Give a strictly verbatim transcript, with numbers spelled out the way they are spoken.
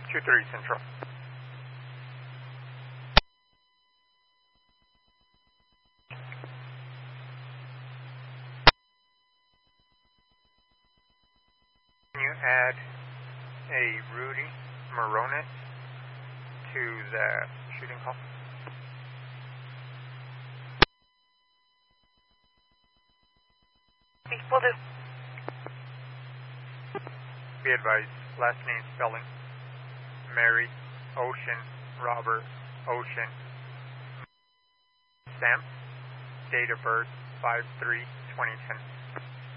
two thirty Central. Can you add a Rudy Moronis to the shooting call? Will do. Be advised, last name spelling, Mary, Ocean, Robert, Ocean, Sam, date of birth, five three twenty ten.